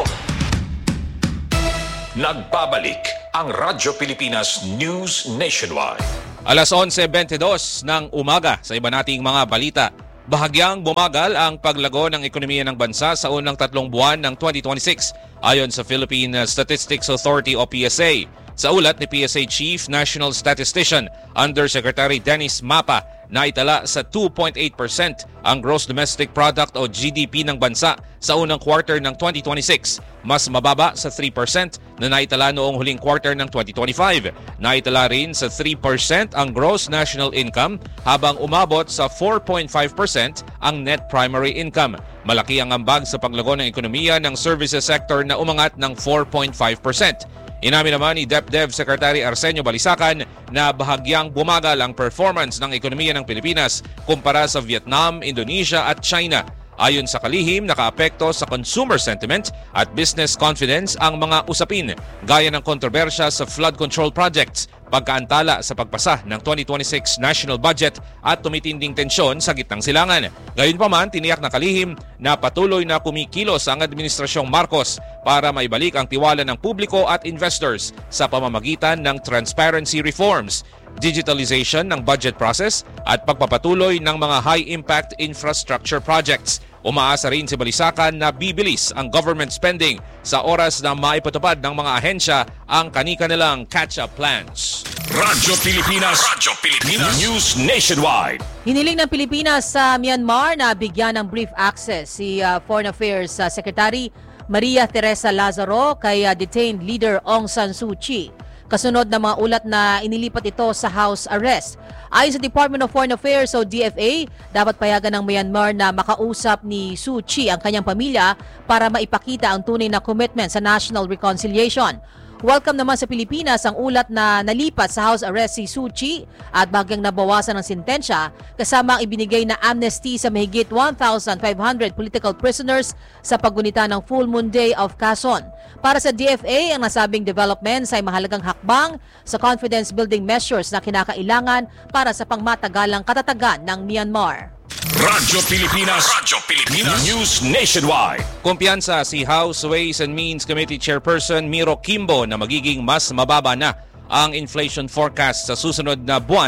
Nagbabalik ang Radyo Pilipinas News Nationwide. Alas eleven twenty-two ng umaga sa iba nating mga balita. Bahagyang bumagal ang paglago ng ekonomiya ng bansa sa unang tatlong buwan ng twenty twenty-six ayon sa Philippine Statistics Authority o P S A. Sa ulat ni P S A Chief National Statistician Undersecretary Dennis Mapa, naitala sa two point eight percent ang Gross Domestic Product o G D P ng bansa sa unang quarter ng twenty twenty-six, mas mababa sa three percent na naitala noong huling quarter ng twenty twenty-five. Naitala rin sa three percent ang Gross National Income habang umabot sa four point five percent ang Net Primary Income. Malaki ang ambag sa paglago ng ekonomiya ng services sector na umangat ng four point five percent. Inamin naman ni DepDev Secretary Arsenio Balisacan na bahagyang bumagal ang performance ng ekonomiya ng Pilipinas kumpara sa Vietnam, Indonesia at China. Ayon sa kalihim, nakaapekto sa consumer sentiment at business confidence ang mga usapin gaya ng kontrobersya sa flood control projects, pagkaantala sa pagpasa ng twenty twenty-six national budget at tumitinding tensyon sa gitnang silangan. Gayunpaman, tiniyak na kalihim na patuloy na kumikilos ang Administrasyong Marcos para maibalik ang tiwala ng publiko at investors sa pamamagitan ng transparency reforms, digitalization ng budget process at pagpapatuloy ng mga high-impact infrastructure projects. Umaasa rin si Balisacan na bibilis ang government spending sa oras na maipatupad ng mga ahensya ang kani-kanilang catch-up plans. Radyo Pilipinas, Radyo Pilipinas News Nationwide. Hiniling ng Pilipinas sa Myanmar na bigyan ng brief access si uh, Foreign Affairs uh, Secretary Maria Teresa Lazaro kay uh, detained leader Aung San Suu Kyi. Kasunod ng mga ulat na inilipat ito sa house arrest. Ayon sa Department of Foreign Affairs o D F A, dapat payagan ng Myanmar na makausap ni Suu Kyi ang kanyang pamilya para maipakita ang tunay na commitment sa national reconciliation. Welcome naman sa Pilipinas ang ulat na nalipat sa house arrest si Suu Kyi at bagyang nabawasan ng sintensya kasama ang ibinigay na amnesty sa mahigit one thousand five hundred political prisoners sa paggunita ng Full Moon Day of Quezon. Para sa D F A, ang nasabing developments ay mahalagang hakbang sa confidence-building measures na kinakailangan para sa pangmatagalang katatagan ng Myanmar. Radyo Pilipinas, Radyo Pilipinas News Nationwide. Kumpiyansa si House Ways and Means Committee Chairperson Miro Kimbo na magiging mas mababa na ang inflation forecast sa susunod na buwan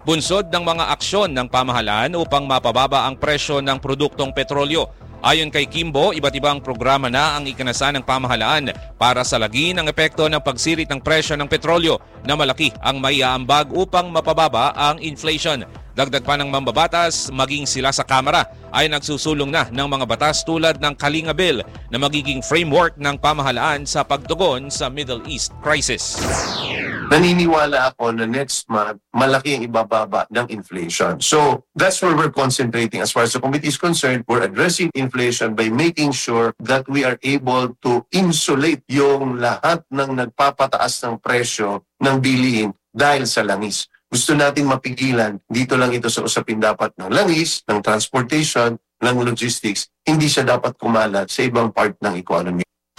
bunsod ng mga aksyon ng pamahalaan upang mapababa ang presyo ng produktong petrolyo. Ayon kay Kimbo, iba't ibang programa na ang ikinasa ng pamahalaan para salagin ang epekto ng pagsirit ng presyo ng petrolyo na malaki ang maiaambag upang mapababa ang inflation. Dagdag pa ng mambabatas, maging sila sa Kamara ay nagsusulong na ng mga batas tulad ng Kalinga Bill na magiging framework ng pamahalaan sa pagtugon sa Middle East crisis. Naniniwala ako na next month, malaki ang ibababa ng inflation. So, that's where we're concentrating as far as the committee is concerned. We're addressing inflation by making sure that we are able to insulate yung lahat ng nagpapataas ng presyo ng bilihin dahil sa langis. Gusto natin mapigilan, dito lang ito sa usapin dapat ng langis, ng transportation, ng logistics, hindi siya dapat kumalat sa ibang part ng economy.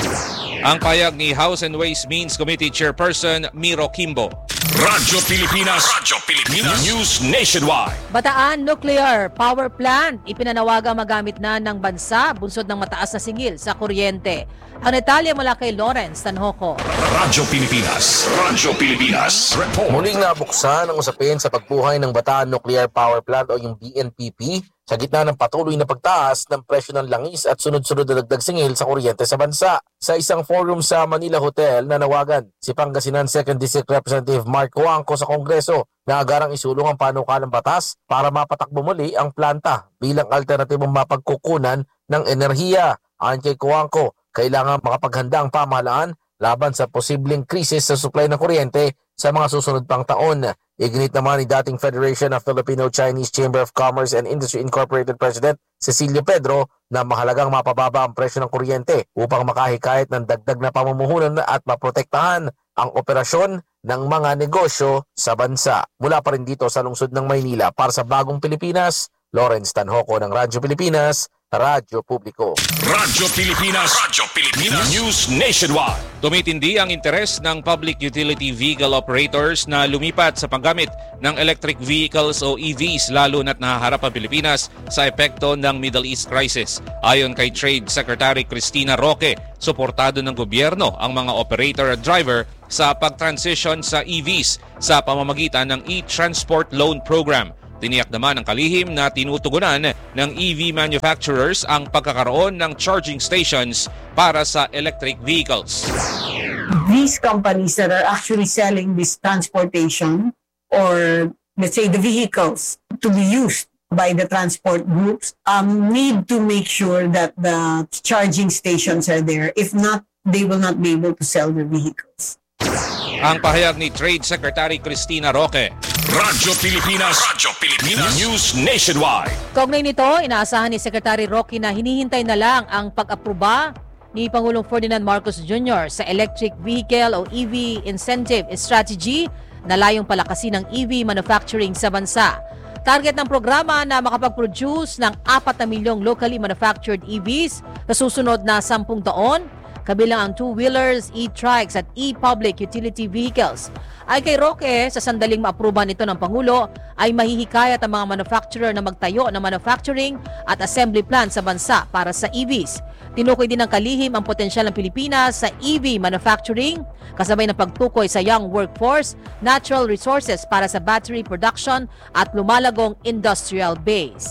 Ang payag ni House and Ways Means Committee Chairperson Miro Kimbo. Radyo Pilipinas, Radyo Pilipinas, News Nationwide. Bataan Nuclear Power Plant ipinanawagang magamit na ng bansa bunsod ng mataas na singil sa kuryente. Ang detalye mula kay Lawrence Tanhoco. Radyo Pilipinas, Radyo Pilipinas, Report. Muling nabuksan ang usapin sa pagbuhay ng Bataan Nuclear Power Plant o yung B N P P sa gitna ng patuloy na pagtaas ng presyo ng langis at sunod-sunod na dagdag singil sa kuryente sa bansa. Sa isang forum sa Manila Hotel na nawagan si Pangasinan second District Representative Mark Huangco sa Kongreso na agarang isulong ang panukalang batas para mapatakbo muli ang planta bilang alternatibong mapagkukunan ng enerhiya. Ayon kay Huangco, kailangan makapaghanda ang pamahalaan laban sa posibleng krisis sa supply ng kuryente sa mga susunod pang taon. Iginit naman ni dating Federation of Filipino-Chinese Chamber of Commerce and Industry Incorporated President Cecilio Pedro na mahalagang mapababa ang presyo ng kuryente upang makahikayat ng dagdag na pamumuhunan at maprotektahan ang operasyon ng mga negosyo sa bansa. Mula pa rin dito sa lungsod ng Maynila para sa Bagong Pilipinas, Lawrence Tanhoco ng Radyo Pilipinas, Radyo Publiko. Radyo Pilipinas, Radyo Pilipinas, News Nationwide. Tumitindi ang interes ng public utility vehicle operators na lumipat sa paggamit ng electric vehicles o E Vs lalo na't nahaharap ang Pilipinas sa epekto ng Middle East crisis. Ayon kay Trade Secretary Cristina Roque, suportado ng gobyerno ang mga operator at driver sa pag-transition sa E Vs sa pamamagitan ng e-Transport Loan Program. Tiniyak naman ng kalihim na tinutugunan ng E V manufacturers ang pagkakaroon ng charging stations para sa electric vehicles. These companies that are actually selling this transportation or let's say the vehicles to be used by the transport groups um, need to make sure that the charging stations are there. If not, they will not be able to sell their vehicles. Ang pahayag ni Trade Secretary Cristina Roque. Radyo Pilipinas, Radyo Pilipinas, News Nationwide. Kaugnay nito, inaasahan ni Secretary Roque na hinihintay na lang ang pag-aproba ni Pangulong Ferdinand Marcos Junior sa Electric Vehicle o E V Incentive Strategy na layong palakasin ng E V manufacturing sa bansa. Target ng programa na makapag-produce ng apat na milyong locally manufactured E Vs sa susunod na sampung taon, kabilang ang two-wheelers, e-trikes at e-public utility vehicles. Ay kay Roque, sa sandaling maaprubahan ito ng Pangulo, ay mahihikayat ang mga manufacturer na magtayo ng manufacturing at assembly plant sa bansa para sa E Vs. Tinukoy din ng kalihim ang potensyal ng Pilipinas sa E V manufacturing, kasabay ng pagtukoy sa young workforce, natural resources para sa battery production at lumalagong industrial base.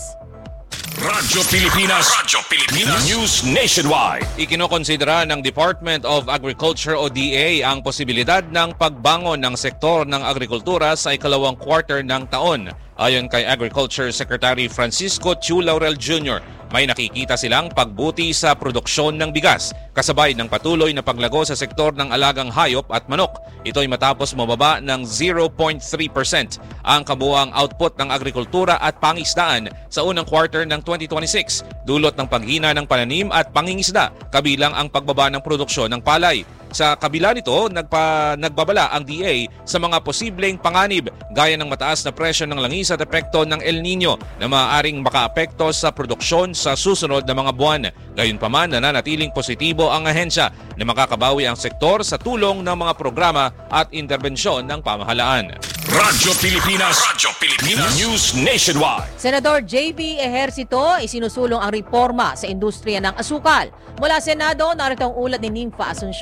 Radyo Pilipinas, Radyo Pilipinas, News Nationwide. Ikinokonsidera ng Department of Agriculture o D A ang posibilidad ng pagbangon ng sektor ng agrikultura sa ikalawang quarter ng taon. Ayon kay Agriculture Secretary Francisco Chu Laurel Junior, may nakikita silang pagbuti sa produksyon ng bigas, kasabay ng patuloy na paglago sa sektor ng alagang hayop at manok. Ito ay matapos mababa ng zero point three percent ang kabuuang output ng agrikultura at pangisdaan sa unang quarter ng twenty twenty-six, dulot ng paghina ng pananim at pangingisda, kabilang ang pagbaba ng produksyon ng palay. Sa kabila nito, nagpa, nagbabala ang D A sa mga posibleng panganib gaya ng mataas na presyo ng langis at epekto ng El Nino na maaaring makaapekto sa produksyon sa susunod na mga buwan. Gayunpaman, nananatiling positibo ang ahensya na makakabawi ang sektor sa tulong ng mga programa at interbensyon ng pamahalaan. Radyo Pilipinas, Radyo Pilipinas, News Nationwide. Senador J B Ejercito, isinusulong ang reforma sa industriya ng asukal. Mula Senado, narito ang ulat ni Nympha Asuncion.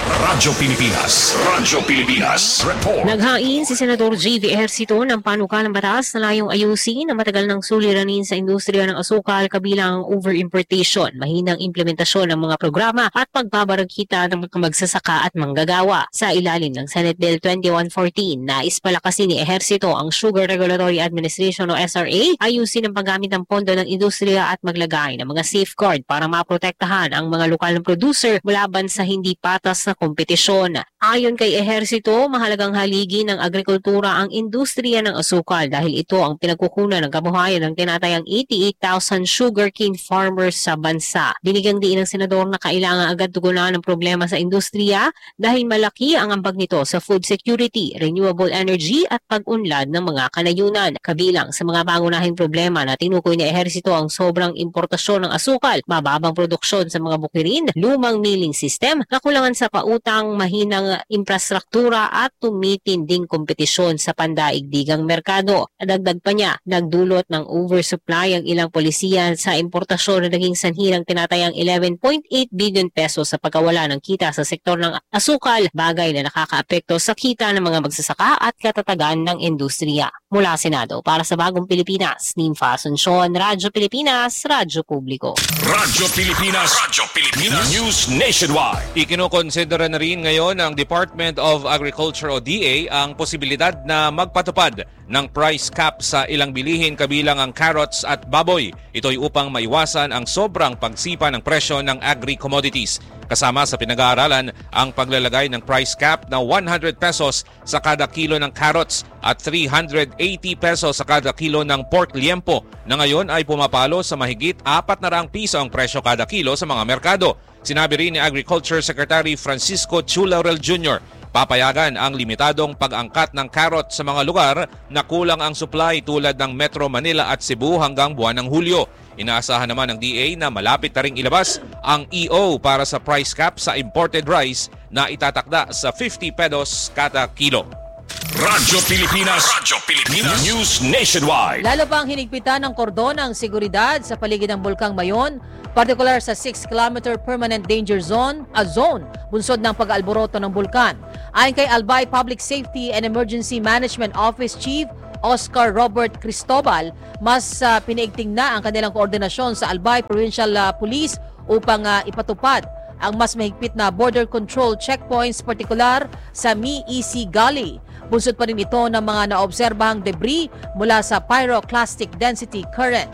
Radyo Pilipinas. Radyo Pilipinas. Report. Naghain si Senador J V Ejercito ng panukalang batas na layong ayusin ang matagal ng suliranin sa industriya ng asukal kabilang over-importation, mahinang implementasyon ng mga programa at pagbabaragkita ng mga magsasaka at manggagawa. Sa ilalim ng Senate Bill twenty-one fourteen, nais palakasin ni Ejercito ang Sugar Regulatory Administration o S R A, ayusin ang paggamit ng pondo ng industriya at maglagay ng mga safeguard para maprotektahan ang mga lokal na producer mulaban sa hindi patas na kompetisyon. Ayon kay Ejercito, mahalagang haligi ng agrikultura ang industriya ng asukal dahil ito ang pinagkukunan ng kabuhayan ng tinatayang eighty-eight thousand sugarcane farmers sa bansa. Binigyang diin ng senador na kailangan agad tugunan ang problema sa industriya dahil malaki ang ambag nito sa food security, renewable energy at pag-unlad ng mga kanayunan. Kabilang sa mga pangunahing problema na tinukoy ni Ejercito ang sobrang importasyon ng asukal, mababang produksyon sa mga bukirin, lumang milling system, kakulangan sa pautang, mahinang infrastruktura at tumitinding kompetisyon sa pandaigdigang merkado. Dagdag pa niya, nagdulot ng oversupply ang ilang polisiya sa importasyon na naging sanhi ng tinatayang eleven point eight billion pesos sa pagkawala ng kita sa sektor ng asukal, bagay na nakakaapekto sa kita ng mga magsasaka at katatagan ng industriya. Mula Senado, para sa Bagong Pilipinas, Ninfa Asuncion, Radyo Pilipinas, Radyo Publiko. Radyo Pilipinas. Radyo Pilipinas. News Nationwide. Ikinukonsidera na rin ngayon ng Department of Agriculture o D A ang posibilidad na magpatupad ng price cap sa ilang bilihin kabilang ang carrots at baboy. Ito'y upang maiwasan ang sobrang pagsipa ng presyo ng agri-commodities. Kasama sa pinag-aaralan ang paglalagay ng price cap na one hundred pesos sa kada kilo ng carrots at three hundred eighty pesos sa kada kilo ng pork liempo na ngayon ay pumapalo sa mahigit apat na raang piso ang presyo kada kilo sa mga merkado. Sinabi rin ni Agriculture Secretary Francisco Chu Laurel Junior, papayagan ang limitadong pag-angkat ng carrot sa mga lugar na kulang ang supply tulad ng Metro Manila at Cebu hanggang buwan ng Hulyo. Inaasahan naman ng D A na malapit na ring ilabas ang E O para sa price cap sa imported rice na itatakda sa fifty pesos kada kilo. Radyo Pilipinas. Radyo Pilipinas. News Nationwide. Lalo pang hinigpitan ng kordon ang seguridad sa paligid ng Bulkang Mayon, partikular sa six kilometer Permanent Danger Zone, a zone, bunsod ng pag-aalboroto ng bulkan. Ayon kay Albay Public Safety and Emergency Management Office Chief Oscar Robert Cristobal, mas uh, pinaigting na ang kanilang koordinasyon sa Albay Provincial uh, Police upang uh, ipatupad ang mas mahigpit na border control checkpoints, partikular sa M I E C Gully. Bunsod pa rin ito ng mga naobserbahang debris mula sa pyroclastic density current.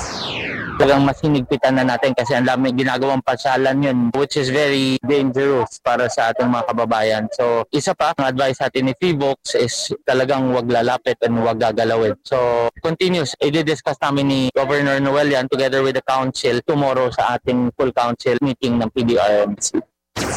Talagang mas hinigpitan na natin kasi ang dami ginagawang pasyalan yun, which is very dangerous para sa ating mga kababayan. So isa pa, ang advice natin ni Feebox is talagang wag lalapit and wag gagalawin. So continuous, i-discuss namin ni Governor Noel yan together with the council tomorrow sa ating full council meeting ng P D R M C.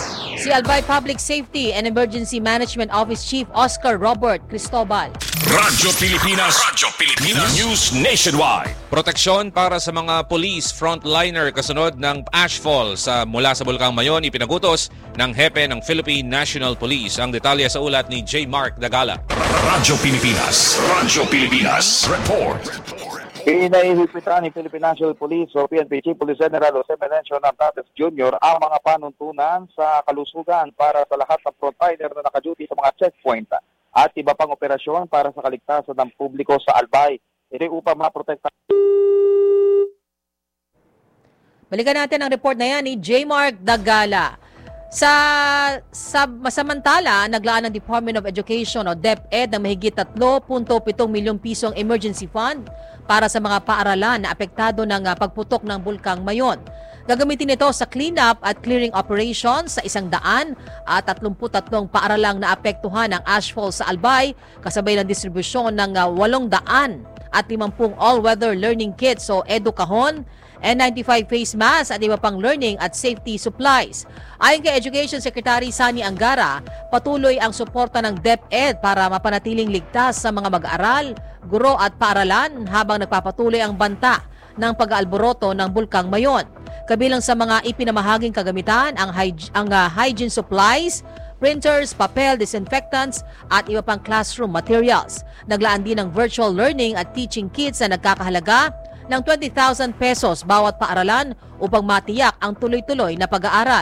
Si Albay Public Safety and Emergency Management Office Chief Oscar Robert Cristobal. Radyo Pilipinas. Radyo Pilipinas. News Nationwide. Proteksyon para sa mga police frontliner kasunod ng ashfall sa mula sa Bulkang Mayon ipinagutos ng hepe ng Philippine National Police. Ang detalye sa ulat ni J. Mark Dagala. Radyo Pilipinas. Radyo Pilipinas. Report. Inahihigpitan ni Philippine National Police o P N P Chief Police General Jose Melencio Nartates Junior ang mga panuntunan sa kalusugan para sa lahat ng frontliner na nakaduty sa mga checkpoint at iba pang operasyon para sa kaligtasan ng publiko sa Albay. Ito upang maprotekta. Balikan natin ang report na yan ni J. Mark Dagala. Sa, sa masamantala, naglaan ng Department of Education o DepEd ng mahigit three point seven milyong pisong emergency fund para sa mga paaralan na apektado ng uh, pagputok ng Bulkang Mayon. Gagamitin ito sa cleanup at clearing operations sa isang daan at thirty-three paaralang na apektuhan ng ashfall sa Albay, kasabay ng distribusyon ng uh, eight hundred at fifty all-weather learning kits o EduCahon, N ninety-five face mask at iba pang learning at safety supplies. Ayon kay Education Secretary Sani Angara, patuloy ang suporta ng DepEd para mapanatiling ligtas sa mga mag-aaral, guro at paaralan habang nagpapatuloy ang banta ng pag-aalboroto ng Bulkang Mayon. Kabilang sa mga ipinamahaging kagamitan ang, hyg- ang uh, hygiene supplies, printers, papel, disinfectants at iba pang classroom materials. Naglaan din ng virtual learning at teaching kits na nagkakahalaga ng twenty thousand pesos bawat paaralan upang matiyak ang tuloy-tuloy na pag-aaral.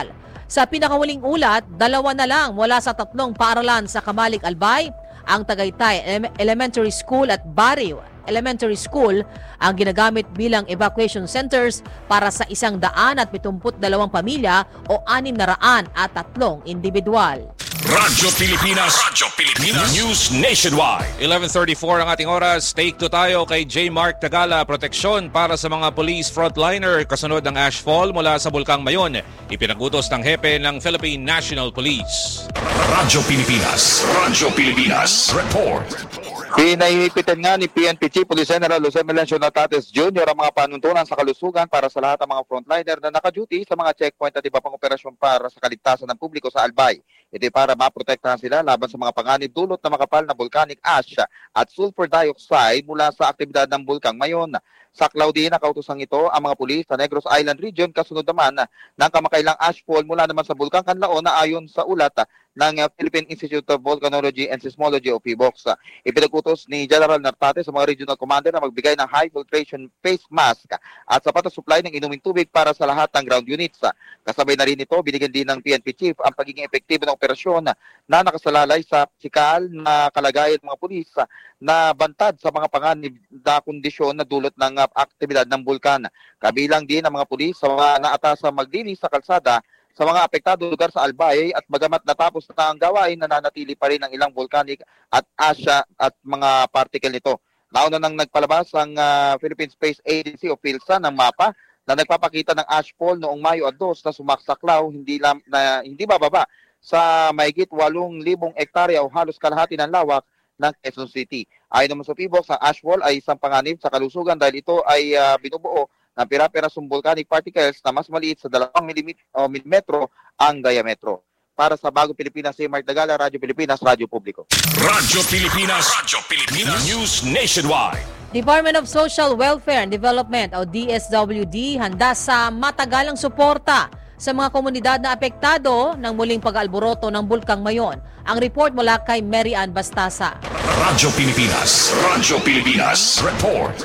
Sa pinakahuling ulat, dalawa na lang mula sa tatlong paaralan sa Kamalig Albay, ang Tagaytay Elementary School at Barrio Elementary School ang ginagamit bilang evacuation centers para sa isang daan at pitumput dalawang pamilya o anim na raan at tatlong individual. Radyo Pilipinas, Radyo Pilipinas, News Nationwide. eleven thirty-four ang ating oras. Take to tayo kay J. Mark Tagala. Proteksyon para sa mga police frontliner kasunod ng ashfall mula sa Bulkang Mayon. Ipinagutos ng hepe ng Philippine National Police. Radyo Pilipinas, Radyo Pilipinas, Report. Pinahihipitan nga ni P N P Chief Police General Jose Melencio Natates Junior ang mga panuntunan sa kalusugan para sa lahat ng mga frontliner na naka-duty sa mga checkpoint at iba pang operasyon para sa kaligtasan ng publiko sa Albay. Ito para maprotektahan sila laban sa mga panganib dulot na makapal na volcanic ash at sulfur dioxide mula sa aktibidad ng Bulkang Mayon. Sa Claudine, nakautusang ito ang mga pulis sa Negros Island Region kasunod naman ng kamakailang ashfall mula naman sa Bulkang Kanlaon na ayon sa ulat ng Philippine Institute of Volcanology and Seismology o P V O X. Ipinagutos ni General Nartate sa mga regional commander na magbigay ng high filtration face mask at sapat na supply ng inuming tubig para sa lahat ng ground units. Kasabay na rin ito, binigyan din ng P N P Chief ang pagiging epektibo ng operasyon na nakasalalay sa physical na kalagayan ng mga pulis na bantad sa mga panganib na kondisyon na dulot ng aktibidad ng bulkan. Kabilang din ang mga pulis sa mga naatasang maglinis sa kalsada sa mga apektado lugar sa Albay at bagamat natapos na ang gawain, nananatili pa rin ang ilang volcanic at asya at mga particle nito. Nauna nang nagpalabas ang uh, Philippine Space Agency o PhilSA ng mapa na nagpapakita ng ashfall noong Mayo dos na sumaksaklaw hindi, lam, na, hindi bababa sa mahigit walong libong hektarya o halos kalahati ng lawak ng Quezon City. Ayon naman sa P V O X, ang ashfall ay isang panganib sa kalusugan dahil ito ay uh, binubuo ng pira-pirasong volcanic particles na mas maliit sa dalawang milimetro ang diametro. Para sa Bagong Pilipinas, si Mark Dagala, Radyo Pilipinas, Radyo Publiko. Radyo Pilipinas, Radyo Pilipinas, News Nationwide. Department of Social Welfare and Development o D S W D handa sa matagalang suporta sa mga komunidad na apektado ng muling pag-alboroto ng Bulkang Mayon. Ang report mula kay Mary Ann Bastasa. Radyo Pilipinas, Radyo Pilipinas, Report.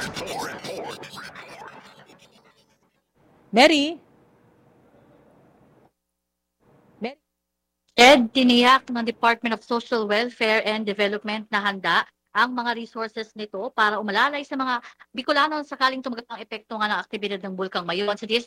Mary? Mary? Ed, tiniyak ng Department of Social Welfare and Development na handa ang mga resources nito para umalalay sa mga Bicolano sakaling tumagat ang epekto nga ng aktibidad ng Bulkang Mayon. Sa D S